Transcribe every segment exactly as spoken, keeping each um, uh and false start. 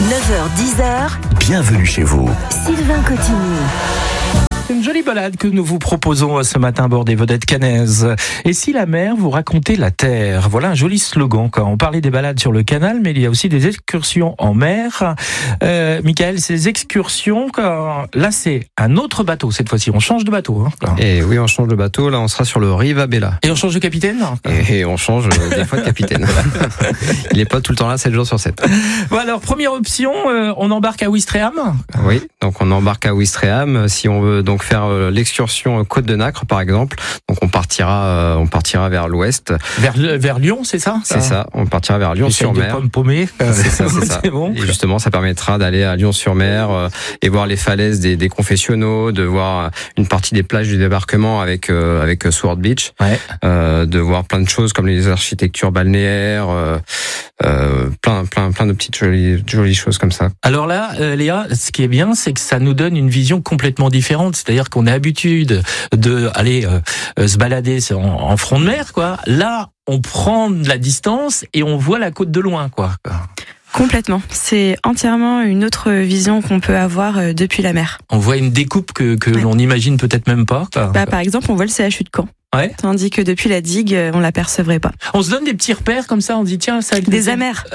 neuf heures dix heures. Bienvenue chez vous. Sylvain Cotigny. C'est une jolie balade que nous vous proposons ce matin à bord des vedettes cannaises. Et si la mer vous racontait la terre? Voilà un joli slogan. Quand on parlait des balades sur le canal, mais il y a aussi des excursions en mer. Euh, Michael, ces excursions, quand... là c'est un autre bateau cette fois-ci. On change de bateau. Hein, et oui, on change de bateau. Là, on sera sur le Rivabella. Et on change de capitaine. Et, et on change euh, des fois de capitaine. Il n'est pas tout le temps là, sept jours sur sept. Bon, alors, première option, euh, on embarque à Ouistreham. Oui, donc on embarque à Ouistreham. Si on veut donc faire euh, l'excursion Côte de Nacre, par exemple, donc on partira, euh, on partira vers l'ouest. Vers, vers Lyon, c'est ça? C'est ça, on partira vers Lyon-sur-Mer. Pommes paumées. C'est ça, c'est ça. C'est bon. Et justement, ça permettra d'aller à Lyon-sur-Mer euh, et voir les falaises des, des confessionnaux, de voir une partie des plages du débarquement avec euh, avec Sword Beach, ouais. euh, de voir plein de choses comme les architectures balnéaires, euh, euh, plein plein plein de petites jolies jolies choses comme ça. Alors là, euh, Léa, ce qui est bien, c'est que ça nous donne une vision complètement différente. C'est-à-dire qu'on a l'habitude de aller euh, se balader en, en front de mer, quoi. Là, on prend de la distance et on voit la côte de loin, quoi. Complètement. C'est entièrement une autre vision qu'on peut avoir euh, depuis la mer. On voit une découpe que, que ouais. l'on n'imagine peut-être même pas. Bah, par exemple, on voit le C H U de Caen. Ouais. Tandis que depuis la digue, on l'apercevrait pas. On se donne des petits repères comme ça, on dit tiens, ça. Des amers.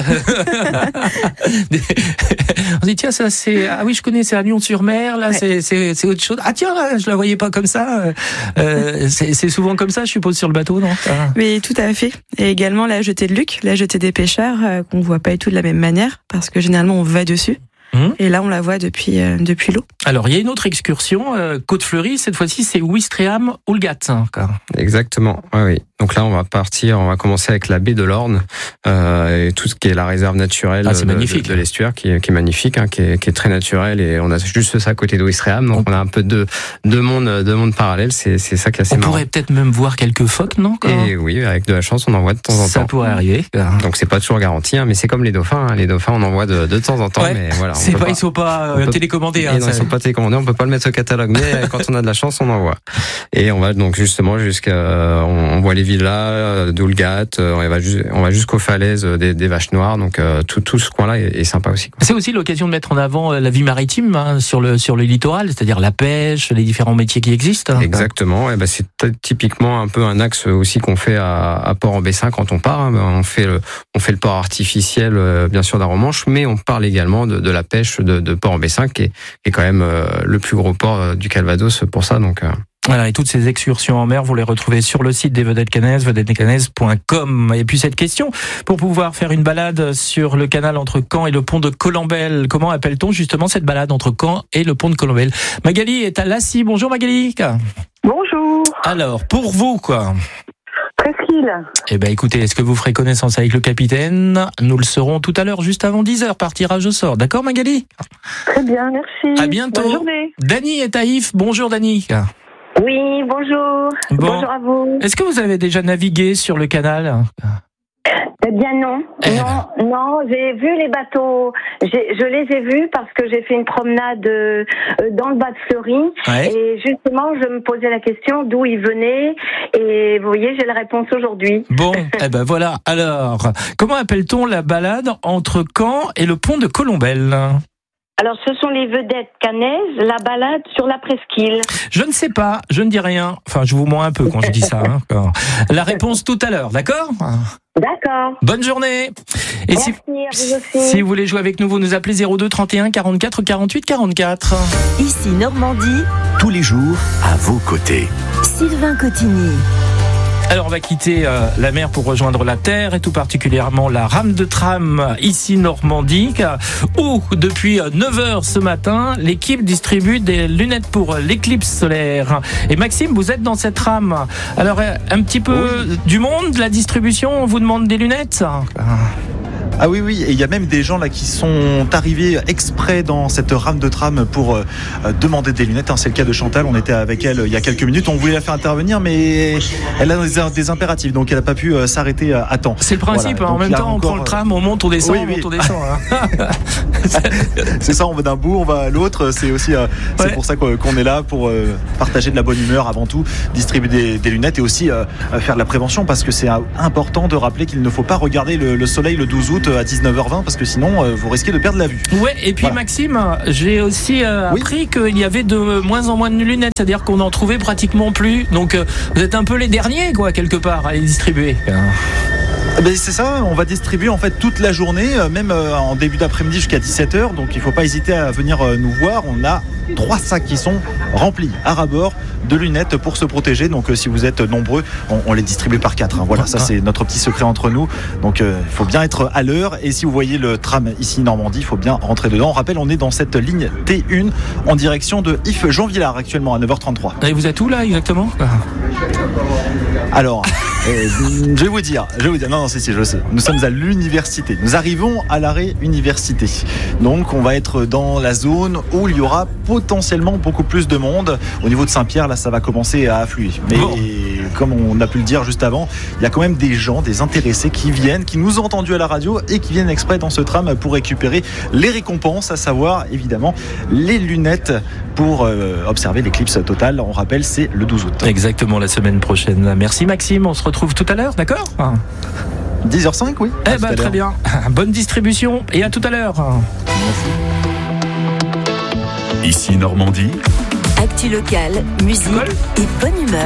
des... On dit tiens, ça c'est ah oui, je connais, c'est à Lyon-sur-Mer. Là, ouais. c'est c'est c'est autre chose. Ah tiens, là, je la voyais pas comme ça. Euh, c'est c'est souvent comme ça, je suppose, sur le bateau, non? Oui, tout à fait. Et également la jetée de Luc, la jetée des pêcheurs, euh, qu'on voit pas du tout de la même manière, parce que généralement on va dessus. Mmh. Et là, on la voit depuis euh, depuis l'eau. Alors, il y a une autre excursion, euh, Côte-Fleurie. Cette fois-ci, c'est Ouistreham-Oulgat. Exactement. Oui, oui. Donc là, on va partir. On va commencer avec la baie de l'Orne euh, et tout ce qui est la réserve naturelle ah, de, de, de l'estuaire, qui est, qui est magnifique, hein, qui, est, qui est très naturelle. Et on a juste ça à côté d'Ouistreham. Donc on a un peu de deux mondes, deux mondes parallèles. C'est c'est ça qui est assez on marrant. On pourrait peut-être même voir quelques phoques, non? Et oui, avec de la chance, on en voit de temps en temps. Ça pourrait arriver. Donc c'est pas toujours garanti, hein, mais c'est comme les dauphins. Hein. Les dauphins, on en voit de, de temps en temps, ouais. mais voilà. C'est pas, pas, ils sont pas euh, télécommandés. Hein, non, ils sont pas télécommandés. On peut pas le mettre au catalogue, mais quand on a de la chance, on en voit. Et on va donc justement jusqu'à, on, on voit les villas d'Oulgat, on va juste, on va jusqu'aux falaises des, des Vaches Noires. Donc tout, tout ce coin-là est, est sympa aussi. C'est aussi l'occasion de mettre en avant la vie maritime hein, sur le sur le littoral, c'est-à-dire la pêche, les différents métiers qui existent. Hein. Exactement. Et ben c'est typiquement un peu un axe aussi qu'on fait à, à Port-en-Bessin quand on part. Hein. On fait le, on fait le port artificiel, bien sûr, d'Arromanches, mais on parle également de, de la pêche de, de Port-en-Bessin, qui est, qui est quand même euh, le plus gros port du Calvados pour ça. Donc euh... Voilà, et toutes ces excursions en mer, vous les retrouvez sur le site des vedettes cannaises, vedettes cannaises point com. Et puis cette question, pour pouvoir faire une balade sur le canal entre Caen et le pont de Colombelles, comment appelle-t-on justement cette balade entre Caen et le pont de Colombelles? Magali est à Lacy. Bonjour Magali. Bonjour. Alors, pour vous, quoi? Presqu'île. Eh ben, écoutez, est-ce que vous ferez connaissance avec le capitaine? Nous le saurons tout à l'heure, juste avant dix heures, par tirage au sort. D'accord, Magali? Très bien, merci. À bientôt. Bonne journée. Dany est à Yves. Bonjour, Dany. Oui, bonjour. Bon. Bonjour à vous. Est-ce que vous avez déjà navigué sur le canal? Eh bien non, eh non, ben. non, j'ai vu les bateaux, j'ai, je les ai vus parce que j'ai fait une promenade euh, dans le bas de Fleury ouais. et justement je me posais la question d'où ils venaient et vous voyez j'ai la réponse aujourd'hui. Bon, eh ben voilà, alors, comment appelle-t-on la balade entre Caen et le pont de Colombelles? Alors, ce sont les vedettes cannaises, la balade sur la presqu'île. Je ne sais pas, je ne dis rien. Enfin, je vous mens un peu quand je dis ça. Hein. La réponse tout à l'heure, d'accord? D'accord. Bonne journée. Et merci, si, à vous aussi. Si vous voulez jouer avec nous, vous nous appelez zéro deux trente et un quarante-quatre quarante-huit quarante-quatre. Ici Normandie. Tous les jours, à vos côtés. Sylvain Cotigny. Alors on va quitter euh, la mer pour rejoindre la terre et tout particulièrement la rame de tram ici Normandie où depuis neuf heures ce matin l'équipe distribue des lunettes pour l'éclipse solaire. Et Maxime, vous êtes dans cette rame. Alors un petit peu oui. du monde, la distribution, on vous demande des lunettes? Ah oui, oui, et il y a même des gens là qui sont arrivés exprès dans cette rame de tram pour euh, demander des lunettes. Hein, c'est le cas de Chantal, on était avec elle il y a quelques minutes, on voulait la faire intervenir, mais elle a des, des impératifs, donc elle n'a pas pu euh, s'arrêter à temps. C'est le principe, voilà. hein, en même temps, on prend le tram, on monte, on descend, oui, on monte, oui. on descend. Hein. C'est ça, on va d'un bout, on va à l'autre, c'est aussi euh, c'est ouais. pour ça qu'on est là, pour euh, partager de la bonne humeur avant tout, distribuer des, des lunettes et aussi euh, faire de la prévention, parce que c'est important de rappeler qu'il ne faut pas regarder le, le soleil le douze août autoroute à dix-neuf heures vingt parce que sinon euh, vous risquez de perdre la vue. Ouais, et puis voilà. Maxime, j'ai aussi euh, oui. appris qu'il y avait de moins en moins de lunettes, c'est-à-dire qu'on n'en trouvait pratiquement plus. Donc euh, vous êtes un peu les derniers, quoi, quelque part, à les distribuer. Ben c'est ça, on va distribuer en fait toute la journée, même en début d'après-midi jusqu'à dix-sept heures. Donc il ne faut pas hésiter à venir nous voir. On a trois sacs qui sont remplis à ras-bord de lunettes pour se protéger. Donc si vous êtes nombreux, on, on les distribue par quatre. Hein. Voilà, ça c'est notre petit secret entre nous. Donc il euh, faut bien être à l'heure. Et si vous voyez le tram ici Normandie, il faut bien rentrer dedans. On rappelle, on est dans cette ligne T un en direction de If-Jean-Villard actuellement à neuf heures trente-trois. Et vous êtes où là exactement ? Alors, euh, je vais vous dire, je vais vous dire, non, non, si, si, je sais. Nous sommes à l'université. Nous arrivons à l'arrêt université. Donc, on va être dans la zone où il y aura potentiellement beaucoup plus de monde. Au niveau de Saint-Pierre, là, ça va commencer à affluer. Mais bon. Comme on a pu le dire juste avant, il y a quand même des gens, des intéressés qui viennent, qui nous ont entendus à la radio et qui viennent exprès dans ce tram pour récupérer les récompenses, à savoir évidemment les lunettes pour euh, observer l'éclipse totale. On rappelle, c'est le douze août. Exactement, la semaine prochaine. Merci Maxime, on se retrouve tout à l'heure, d'accord ? dix heures cinq, oui. Eh ben, très bien. Bonne distribution et à tout à l'heure. Merci. Ici Normandie. Actu locale, musique et bonne humeur.